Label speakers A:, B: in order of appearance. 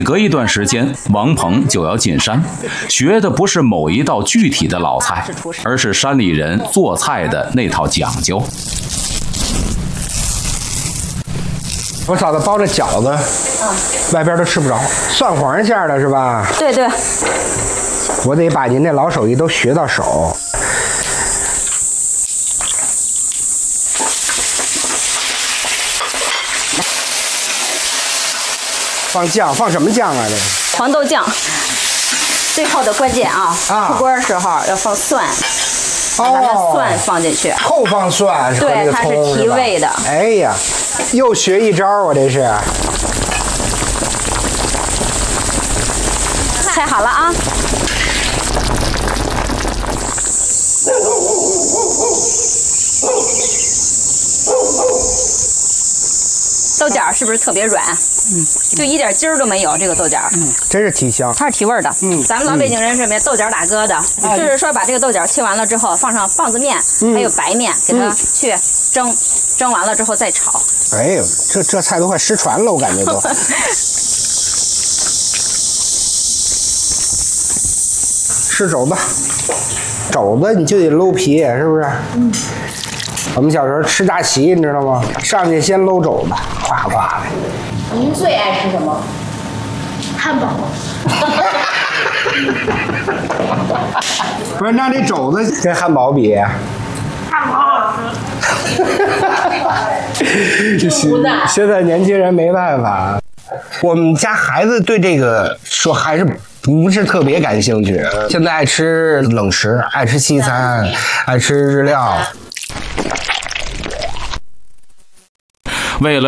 A: 隔一段时间，王鹏就要进山，学的不是某一道具体的老菜，而是山里人做菜的那套讲究。
B: 我嫂子包的饺子，外边都吃不着，蒜黄馅的是吧？
C: 对对。
B: 我得把您这老手艺都学到手。放酱，放什么酱啊？这
C: 黄豆酱。最后的关键啊，出锅的时候要放蒜，把那蒜放进去。
B: 后放蒜，
C: 对，它是提味的。
B: 哎呀，又学一招，我这是。
C: 菜好了啊。豆角是不是特别软？就一点筋儿都没有。这个豆角，
B: 真是提香，
C: 它是提味儿的。咱们老北京人是什么豆角打疙瘩，就是说把这个豆角切完了之后，放上棒子面，还有白面，给它去蒸，蒸完了之后再炒。
B: 哎呦，这菜都快失传了，我感觉都。吃肘子，肘子你就得搂皮，是不是？我们小时候吃大旗，你知道吗？上去先搂肘子，夸夸的。
D: 您最爱吃什么？汉堡。
B: 不是，那这肘子跟汉堡比？
D: 汉堡好吃。
B: 现在年轻人没办法。我们家孩子对这个说还是不是特别感兴趣，现在爱吃冷食，爱吃西餐，爱吃日料。
A: 为了